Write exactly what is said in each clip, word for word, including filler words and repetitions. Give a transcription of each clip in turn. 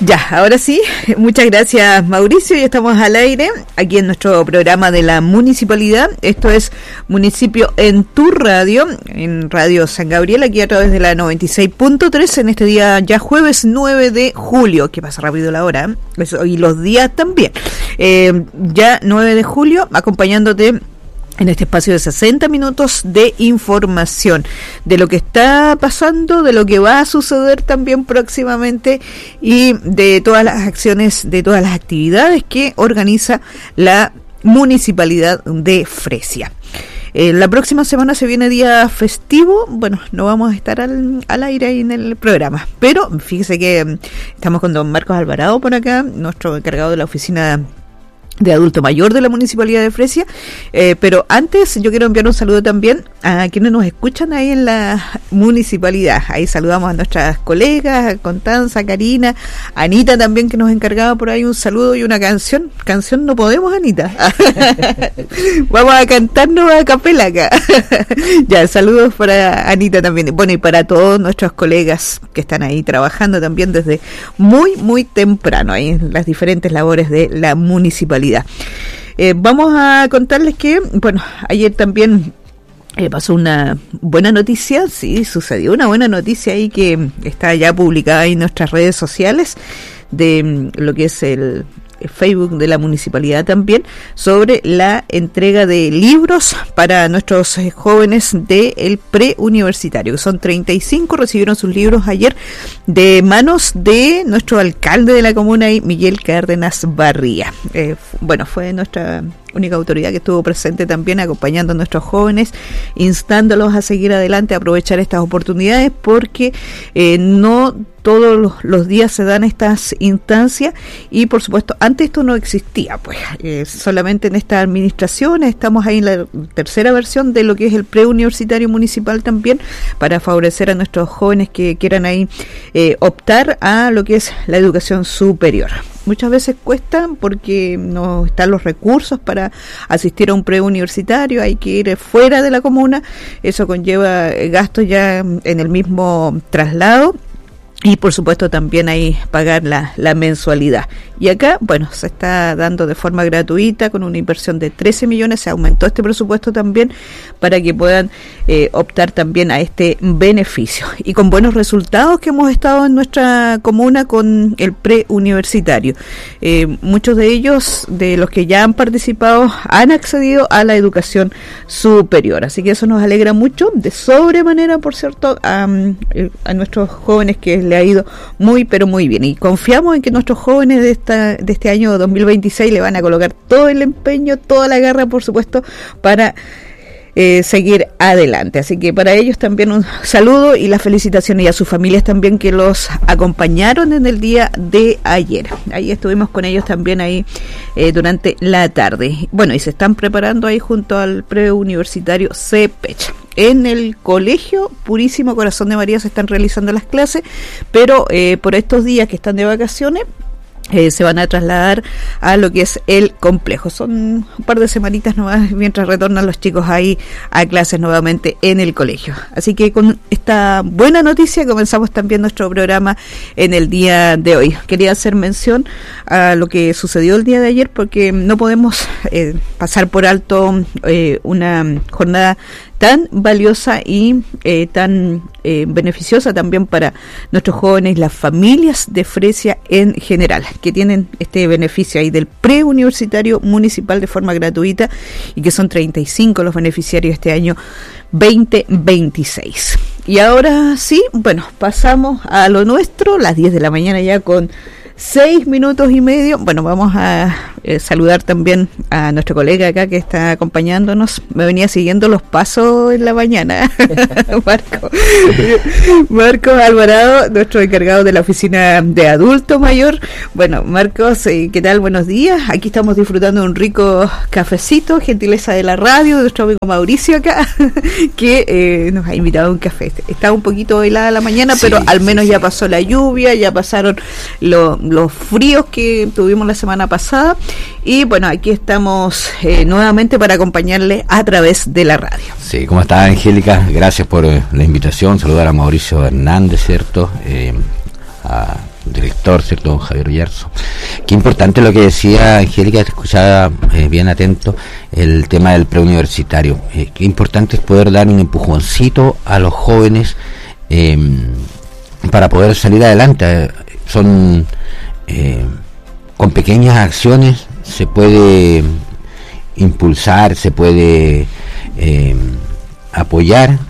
Ya, ahora sí, muchas gracias Mauricio, ya estamos al aire, aquí en nuestro programa de la municipalidad, esto es Municipio en tu Radio, en Radio San Gabriel, aquí a través de la noventa y seis punto tres, en este día ya jueves nueve de julio, que pasa rápido la hora, ¿eh? Y los días también, eh, ya nueve de julio, acompañándote en este espacio de sesenta minutos de información de lo que está pasando, de lo que va a suceder también próximamente y de todas las acciones, de todas las actividades que organiza la Municipalidad de Fresia. Eh, la próxima semana se viene día festivo, bueno, no vamos a estar al, al aire ahí en el programa, pero fíjese que estamos con don Marcos Alvarado por acá, nuestro encargado de la oficina de adulto mayor de la Municipalidad de Fresia, eh, pero antes yo quiero enviar un saludo también a quienes nos escuchan ahí en la municipalidad. Ahí saludamos a nuestras colegas, a Constanza, Karina, Anita también, que nos encargaba por ahí un saludo y una canción. Canción no podemos, Anita. Vamos a cantarnos a capela acá. Ya, saludos para Anita también. Bueno, y para todos nuestros colegas que están ahí trabajando también desde muy, muy temprano ahí en las diferentes labores de la municipalidad. Eh, vamos a contarles que, bueno, ayer también eh, pasó una buena noticia, sí, sucedió una buena noticia ahí que está ya publicada en nuestras redes sociales de mm, lo que es el Facebook de la municipalidad también, sobre la entrega de libros para nuestros eh, jóvenes del preuniversitario, que son treinta y cinco, recibieron sus libros ayer de manos de nuestro alcalde de la comuna, Miguel Cárdenas Barría. Eh, bueno, fue nuestra única autoridad que estuvo presente también acompañando a nuestros jóvenes, instándolos a seguir adelante, a aprovechar estas oportunidades, porque eh, no todos los, los días se dan estas instancias y por supuesto antes esto no existía, pues eh, solamente en esta administración estamos ahí en la tercera versión de lo que es el preuniversitario municipal también, para favorecer a nuestros jóvenes que quieran ahí eh, optar a lo que es la educación superior. Muchas veces cuesta porque no están los recursos para asistir a un preuniversitario, hay que ir fuera de la comuna, eso conlleva gastos ya en el mismo traslado. Y por supuesto también hay pagar la, la mensualidad. Y acá, bueno, se está dando de forma gratuita con una inversión de trece millones, se aumentó este presupuesto también para que puedan eh, optar también a este beneficio. Y con buenos resultados que hemos estado en nuestra comuna con el preuniversitario. Eh, muchos de ellos, de los que ya han participado, han accedido a la educación superior. Así que eso nos alegra mucho, de sobremanera, por cierto, a, a nuestros jóvenes que le ha ido muy pero muy bien, y confiamos en que nuestros jóvenes de esta de este año dos mil veintiséis le van a colocar todo el empeño, toda la garra, por supuesto, para eh, seguir adelante. Así que para ellos también un saludo y las felicitaciones, y a sus familias también que los acompañaron en el día de ayer. Ahí estuvimos con ellos también ahí eh, durante la tarde. Bueno, y se están preparando ahí junto al preuniversitario CEPECH. En el Colegio Purísimo Corazón de María se están realizando las clases, pero eh, por estos días que están de vacaciones, Eh, se van a trasladar a lo que es el complejo. Son un par de semanitas nomás mientras retornan los chicos ahí a clases nuevamente en el colegio. Así que con esta buena noticia comenzamos también nuestro programa en el día de hoy. Quería hacer mención a lo que sucedió el día de ayer, porque no podemos eh, pasar por alto eh, una jornada tan valiosa y eh, tan eh, beneficiosa también para nuestros jóvenes, las familias de Fresia en general, que tienen este beneficio ahí del preuniversitario municipal de forma gratuita, y que son treinta y cinco los beneficiarios este año veinte veintiséis. Y ahora sí, bueno, pasamos a lo nuestro, las diez de la mañana ya con seis minutos y medio. Bueno, vamos a eh, saludar también a nuestro colega acá que está acompañándonos. Me venía siguiendo los pasos en la mañana. Marco. Marcos Alvarado, nuestro encargado de la oficina de adulto mayor. Bueno, Marcos, eh, ¿qué tal? Buenos días. Aquí estamos disfrutando de un rico cafecito, gentileza de la radio, de nuestro amigo Mauricio acá, que eh, nos ha invitado a un café. Está un poquito helada la mañana, sí, pero al menos sí, ya sí. pasó la lluvia, ya pasaron los los fríos que tuvimos la semana pasada, y bueno, aquí estamos eh, nuevamente para acompañarles a través de la radio. Sí, ¿cómo está, Angélica? Gracias por eh, la invitación, saludar a Mauricio Hernández, ¿cierto? Eh, a director director, ¿cierto?, don Javier Ullarzo. Qué importante lo que decía Angélica, te escuchaba eh, bien atento, el tema del preuniversitario. Eh, qué importante es poder dar un empujoncito a los jóvenes eh, para poder salir adelante. Son eh, con pequeñas acciones se puede impulsar, se puede eh, apoyar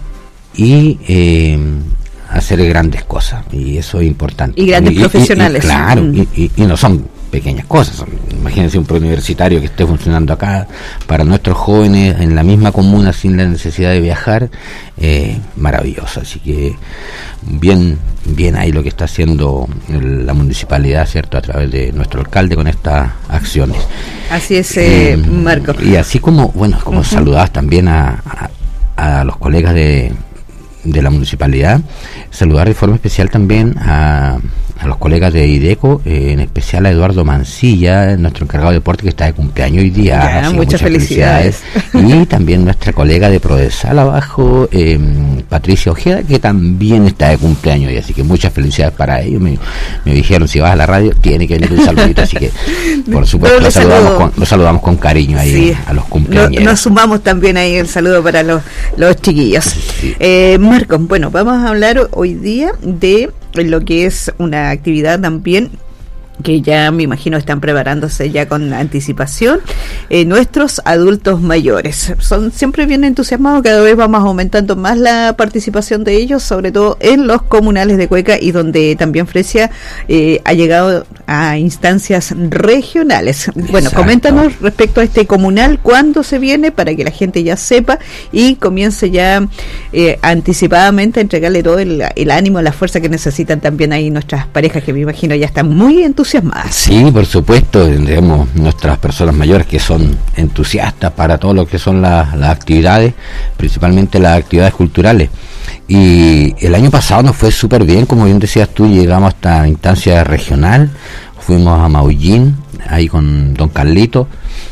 y eh, hacer grandes cosas, y eso es importante. Y grandes y, profesionales. Y, y, claro, mm. y, y, y no son pequeñas cosas. Son, imagínense un preuniversitario que esté funcionando acá para nuestros jóvenes en la misma comuna sin la necesidad de viajar, eh, maravilloso. Así que bien bien ahí lo que está haciendo el, la municipalidad, ¿cierto?, a través de nuestro alcalde con estas acciones. Así es, eh, eh, Marco. Y así como, bueno, como uh-huh. saludabas también a, a, a los colegas de de la municipalidad, saludar de forma especial también a, a los colegas de IDECO, eh, en especial a Eduardo Mancilla, nuestro encargado de deporte, que está de cumpleaños hoy día. Ya, muchas, muchas felicidades. felicidades. Y también nuestra colega de Prodesal abajo, eh, Patricia Ojeda, que también está de cumpleaños hoy, así que muchas felicidades para ellos. Me, me dijeron, si vas a la radio, tiene que venir un saludito, así que por supuesto los saludamos, con, los saludamos con cariño ahí, sí, a los cumpleaños. Nos sumamos también ahí el saludo para los, los chiquillos. Sí. Eh, Marcos, bueno, vamos a hablar hoy día de lo que es una actividad también que ya me imagino están preparándose ya con anticipación, eh, nuestros adultos mayores. Son siempre bien entusiasmados, cada vez vamos aumentando más la participación de ellos, sobre todo en los comunales de Cueca, y donde también Fresia eh, ha llegado a instancias regionales. Bueno, exacto. Coméntanos respecto a este comunal, cuándo se viene, para que la gente ya sepa y comience ya eh, anticipadamente a entregarle todo el, el ánimo, la fuerza que necesitan también ahí nuestras parejas, que me imagino ya están muy entusiasmadas. Sí, por supuesto, tenemos nuestras personas mayores que son entusiastas para todo lo que son las, las actividades, principalmente las actividades culturales. Y el año pasado nos fue súper bien, como bien decías tú, llegamos hasta instancia regional, fuimos a Maullín, ahí con don Carlito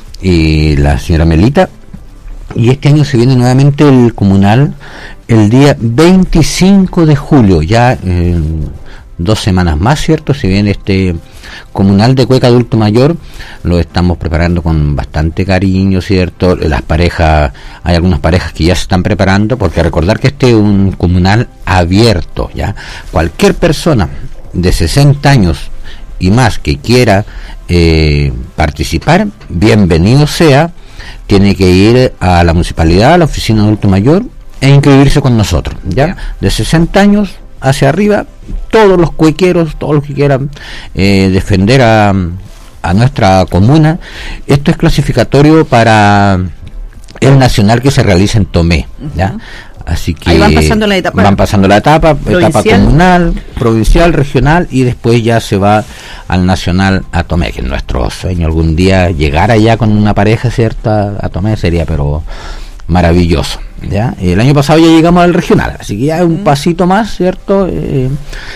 y la señora Melita, y este año se viene nuevamente el comunal el día veinticinco de julio, ya eh, dos semanas más, ¿cierto? Se viene este comunal de Cueca Adulto Mayor, lo estamos preparando con bastante cariño, ¿cierto? Las parejas, hay algunas parejas que ya se están preparando, porque recordar que este es un comunal abierto, ¿ya? Cualquier persona de sesenta años y más que quiera eh, participar, bienvenido sea, tiene que ir a la municipalidad, a la oficina de adulto mayor, e inscribirse con nosotros, ¿ya? Yeah. De sesenta años hacia arriba, todos los cuequeros, todos los que quieran eh, defender a, a nuestra comuna. Esto es clasificatorio para el nacional que se realiza en Tomé, ¿ya? Uh-huh. Así que ahí van pasando la etapa, van pasando la etapa, provincial. etapa comunal, provincial, regional, y después ya se va al nacional a Tomé, que es nuestro sueño algún día llegar allá con una pareja, ¿cierto? A Tomé sería pero maravilloso, ¿ya? El año pasado ya llegamos al regional, así que ya un pasito más, ¿cierto? Eh,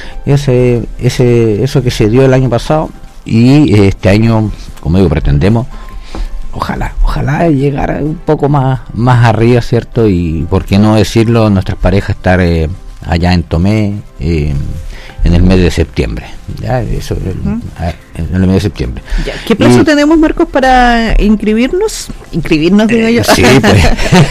ese ese eso que se dio el año pasado, y este año, como digo, pretendemos ojalá, ojalá llegar un poco más más arriba, ¿cierto? Y por qué no decirlo, nuestras parejas estar eh, allá en Tomé eh, en el mes de septiembre, ya, eso uh-huh. en el mes de septiembre. Ya. ¿Qué plazo y, tenemos, Marcos, para inscribirnos? Inscribirnos, digo eh, yo. Sí, pues.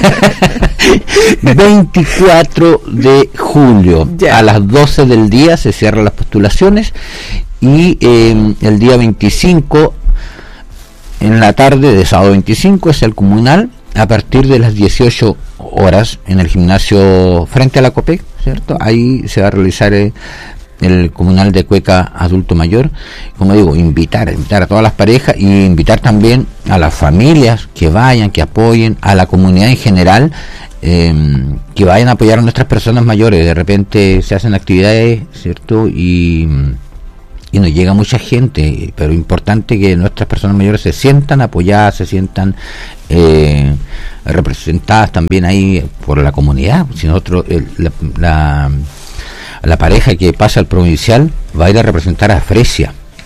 veinticuatro de julio, ya. A las doce del día se cierran las postulaciones, y eh, el día veinticinco, en la tarde de sábado veinticinco, es el comunal a partir de las dieciocho horas en el gimnasio frente a la COPEC, ¿cierto? Ahí se va a realizar eh, el comunal de Cueca Adulto Mayor. Como digo, invitar, invitar a todas las parejas, y invitar también a las familias que vayan, que apoyen, a la comunidad en general, eh, que vayan a apoyar a nuestras personas mayores. De repente se hacen actividades, ¿cierto? Y y nos llega mucha gente, pero importante que nuestras personas mayores se sientan apoyadas, se sientan eh, representadas también ahí por la comunidad. Si nosotros, eh, la, la, la pareja que pasa al provincial va a ir a representar a Fresia,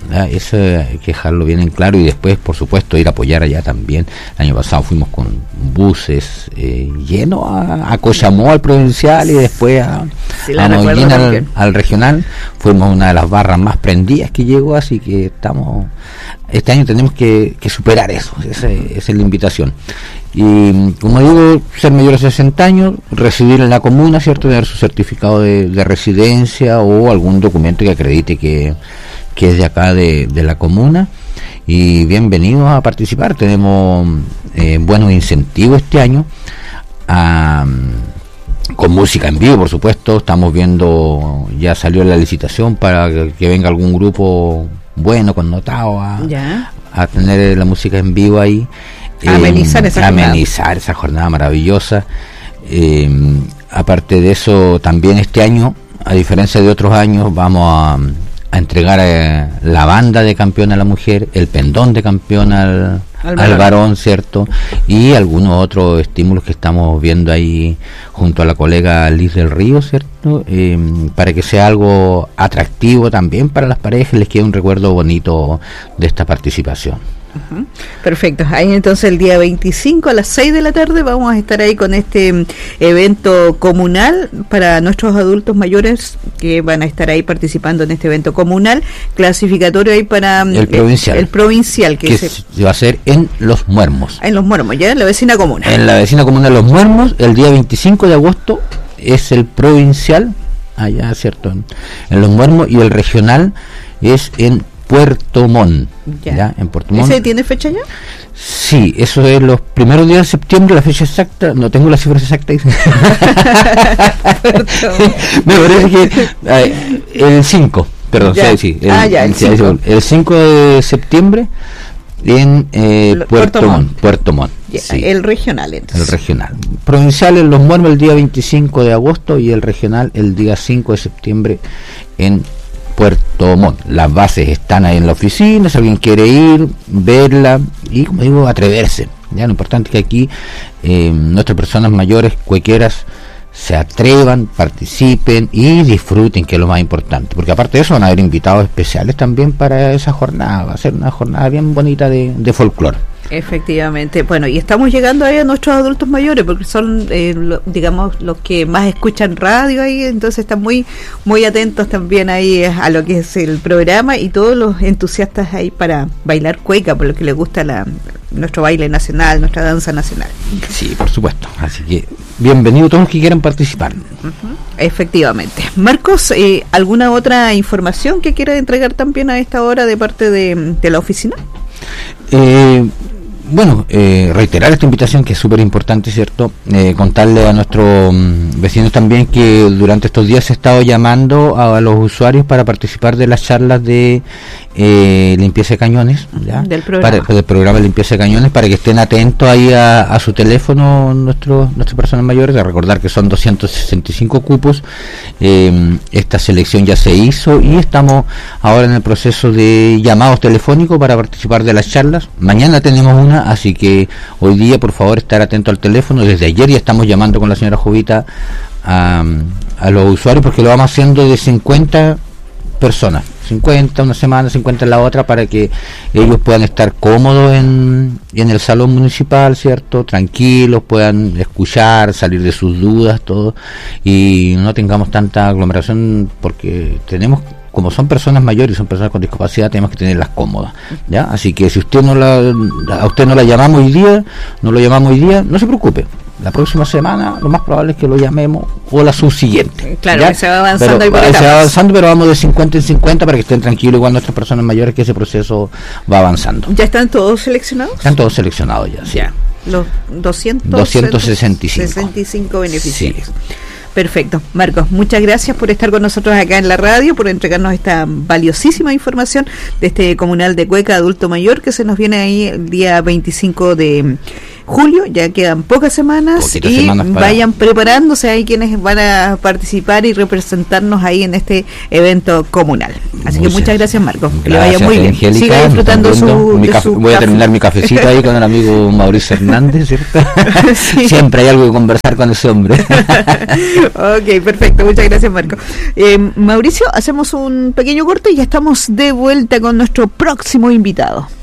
¿ya? Eso hay que dejarlo bien en claro, y después, por supuesto, ir a apoyar allá también. El año pasado fuimos con buses eh, llenos a, a Cochamó, al provincial, y después a, sí, a Mollín, al, al regional. Fuimos una de las barras más prendidas que llegó, así que estamos este año tenemos que, que superar eso. Esa, esa es la invitación. Y como digo, ser mayor de sesenta años, residir en la comuna, ¿cierto? Tener su certificado de, de residencia o algún documento que acredite que, que es de acá de, de la comuna. Y bienvenidos a participar. Tenemos eh, buenos incentivos este año, a, con música en vivo, por supuesto. Estamos viendo, ya salió la licitación para que, que venga algún grupo bueno, connotado, a, a tener la música en vivo ahí. Amenizar esa eh, jornada. Amenizar esa jornada maravillosa. Eh, aparte de eso, también este año, a diferencia de otros años, vamos a, a entregar eh, la banda de campeón a la mujer, el pendón de campeón al, al, al varón, ¿cierto? Y algunos otros estímulos que estamos viendo ahí junto a la colega Liz del Río, ¿cierto? Eh, para que sea algo atractivo también para las parejas, les quede un recuerdo bonito de esta participación. Uh-huh. Perfecto, ahí entonces el día veinticinco a las seis de la tarde vamos a estar ahí con este evento comunal para nuestros adultos mayores que van a estar ahí participando en este evento comunal clasificatorio ahí para el provincial, el, el provincial que, que se va a ser en Los Muermos, en Los Muermos, ya en la vecina comuna en la vecina comuna de Los Muermos. El día veinticinco de agosto es el provincial allá, ¿cierto? En, en Los Muermos, y el regional es en Puerto Montt, ya. ¿ya? En Puerto Montt. ¿Ese tiene fecha ya? Sí, eso es los primeros días de septiembre, la fecha exacta, no tengo las cifras exactas. Me parece que eh, el cinco, perdón, sí, sí, el, ah, ya, el, sí, el cinco de septiembre en eh, Puerto, Puerto Montt. Puerto Montt, sí. El regional, entonces. El regional. Provincial en Los Muermos el día veinticinco de agosto y el regional el día cinco de septiembre en Puerto Montt. Las bases están ahí en la oficina, si alguien quiere ir, verla y, como digo, atreverse. Ya, lo importante es que aquí eh, nuestras personas mayores, cuequeras, se atrevan, participen y disfruten, que es lo más importante, porque aparte de eso van a haber invitados especiales también para esa jornada. Va a ser una jornada bien bonita de, de folclore. Efectivamente, bueno, y estamos llegando ahí a nuestros adultos mayores porque son, eh, lo, digamos, los que más escuchan radio ahí, entonces están muy muy atentos también ahí a lo que es el programa, y todos los entusiastas ahí para bailar cueca, por lo que les gusta la, nuestro baile nacional, nuestra danza nacional. Sí, por supuesto, así que bienvenidos todos los que quieran participar. Uh-huh. Efectivamente. Marcos, eh, ¿alguna otra información que quiera entregar también a esta hora de parte de, de la oficina? Eh... Bueno, eh, reiterar esta invitación que es súper importante, ¿cierto? Eh, contarle a nuestros um, vecinos también que durante estos días se ha estado llamando a, a los usuarios para participar de las charlas de eh, limpieza de cañones, ¿ya? Del programa. Para, del programa de limpieza de cañones, para que estén atentos ahí a, a su teléfono nuestros nuestras personas mayores. A recordar que son doscientos sesenta y cinco cupos. Eh, esta selección ya se hizo y estamos ahora en el proceso de llamados telefónicos para participar de las charlas. Mañana tenemos una, así que hoy día por favor estar atento al teléfono. Desde ayer ya estamos llamando con la señora Jovita a, a los usuarios, porque lo vamos haciendo de cincuenta personas, cincuenta una semana, cincuenta en la otra, para que ellos puedan estar cómodos en, en el salón municipal, ¿cierto? Tranquilos, puedan escuchar, salir de sus dudas, todo, y no tengamos tanta aglomeración, porque tenemos, como son personas mayores y son personas con discapacidad, tenemos que tenerlas cómodas, ¿ya? Así que si usted no la, a usted no la llamamos hoy día, no lo llamamos hoy día, no se preocupe. La próxima semana lo más probable es que lo llamemos, o la subsiguiente. Claro, ¿ya? Que se va avanzando. Pero, ahí se va avanzando, pero vamos de cincuenta en cincuenta para que estén tranquilos, igual nuestras personas mayores, que ese proceso va avanzando. ¿Ya están todos seleccionados? Están todos seleccionados ya, sí. Ya. Los doscientos sesenta y cinco beneficiarios. Sí. Perfecto. Marcos, muchas gracias por estar con nosotros acá en la radio, por entregarnos esta valiosísima información de este comunal de Cueca Adulto Mayor que se nos viene ahí el día veinticinco de julio, ya quedan pocas semanas. Poquitas y semanas para... vayan preparándose, hay quienes van a participar y representarnos ahí en este evento comunal. Así muchas, que muchas gracias, Marco. Que le vaya muy bien. Angélica, siga disfrutando su, de su voy a terminar mi cafecito ahí con el amigo Mauricio Hernández, ¿cierto? Sí. Siempre hay algo que conversar con ese hombre. Ok, perfecto, muchas gracias, Marco. eh, Mauricio, hacemos un pequeño corte y ya estamos de vuelta con nuestro próximo invitado.